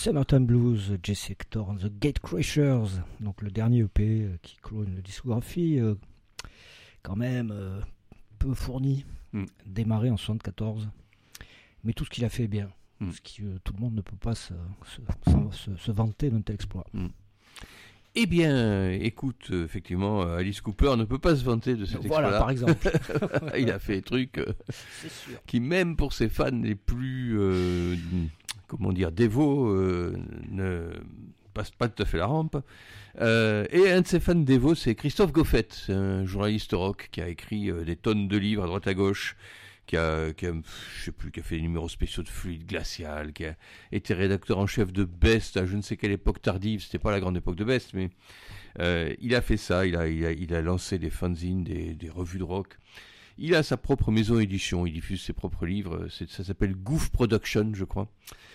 Summertime Blues, Jesse Hector and the Gatecrashers, donc le dernier EP qui clôt une discographie quand même peu fournie, démarré en 74, mais tout ce qu'il a fait est bien, ce qui tout le monde ne peut pas se vanter d'un tel exploit. Eh bien, écoute, effectivement, Alice Cooper ne peut pas se vanter de cet exploit-là. Voilà, par exemple. Il a fait des trucs qui, même pour ses fans les plus, dévots, ne passent pas tout à fait la rampe. Et un de ses fans dévots, c'est Christophe Goffet, un journaliste rock qui a écrit des tonnes de livres à droite à gauche, qui a fait des numéros spéciaux de Fluide Glacial, qui a été rédacteur en chef de Best à je ne sais quelle époque tardive, c'était pas la grande époque de Best, mais il a fait ça, il a lancé des fanzines, des revues de rock. Il a sa propre maison édition, il diffuse ses propres livres, ça s'appelle Goof Production, je crois.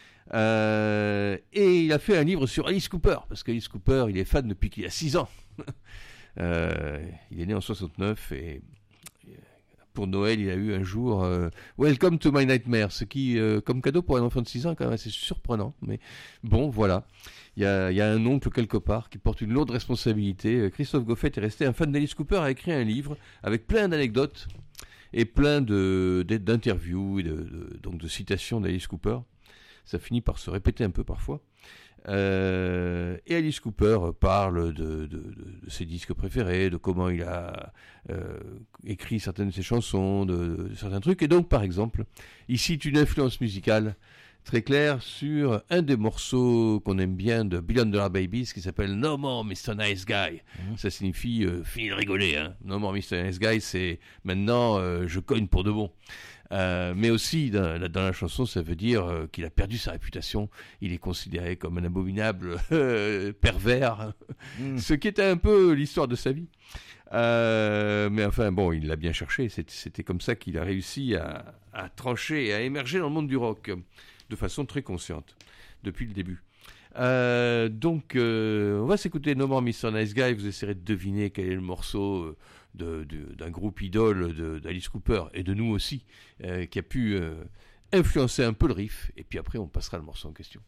Et il a fait un livre sur Alice Cooper, parce qu'Alice Cooper, il est fan depuis qu'il a 6 ans. Il est né en 69 et pour Noël, il a eu un jour Welcome to my nightmare, ce qui, comme cadeau pour un enfant de 6 ans, est quand même assez surprenant. Mais bon, voilà. Il y a un oncle quelque part qui porte une lourde responsabilité. Christophe Goffet est resté un fan d'Alice Cooper, a écrit un livre avec plein d'anecdotes et plein d'interviews et donc de citations d'Alice Cooper. Ça finit par se répéter un peu parfois. Et Alice Cooper parle de ses disques préférés, de comment il a écrit certaines de ses chansons, de certains trucs. Et donc, par exemple, il cite une influence musicale très claire sur un des morceaux qu'on aime bien de Billion Dollar Babies qui s'appelle No More Mr. Nice Guy. Ça signifie fini de rigoler. Hein. No More Mr. Nice Guy, c'est maintenant je cogne pour de bon. Mais aussi dans la chanson, ça veut dire qu'il a perdu sa réputation. Il est considéré comme un abominable pervers, ce qui était un peu l'histoire de sa vie. Mais enfin bon, il l'a bien cherché. C'était comme ça qu'il a réussi à trancher et à émerger dans le monde du rock de façon très consciente depuis le début. Donc on va s'écouter No More Mr. Nice Guy. Vous essaierez de deviner quel est le morceau d'un groupe idole d'Alice Cooper et de nous aussi, qui a pu influencer un peu le riff, et puis après on passera le morceau en question.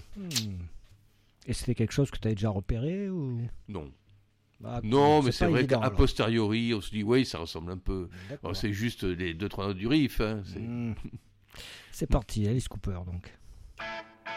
Et c'était quelque chose que tu avais déjà repéré ou... Non. Bah, non, mais c'est vrai évident, qu'à posteriori on se dit oui, ça ressemble un peu. Bon, c'est juste les 2-3 notes du riff, hein, c'est parti, Alice Cooper donc.